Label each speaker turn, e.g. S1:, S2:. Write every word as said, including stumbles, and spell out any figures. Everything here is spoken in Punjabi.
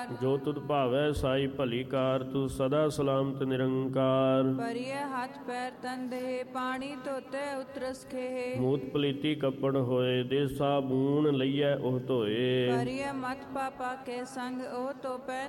S1: ਜੋ ਤੁਧ ਭਾਵੈ ਸਾਈ ਭਲੀ ਕਾਰ, ਤੂੰ ਸਦਾ ਸਲਾਮਤ ਨਿਰੰਕਾਰ।
S2: ਭਰੀਏ ਹੱਥ ਪੈਰ ਤਨ ਦੇਹ, ਪਾਣੀ ਧੋਤੇ ਉਤਰਸ ਖੇਹ।
S1: ਮੂਤ ਪਲੀਤੀ ਕੱਪੜ ਹੋਏ, ਦੇ ਸਾਬੂਨ ਲਈਐ ਉਹ ਧੋਏ।
S2: ਭਰੀਏ ਮਤ ਪਾਪਾ ਕੇ ਸੰਗ, ਉਹ ਧੋਪੈ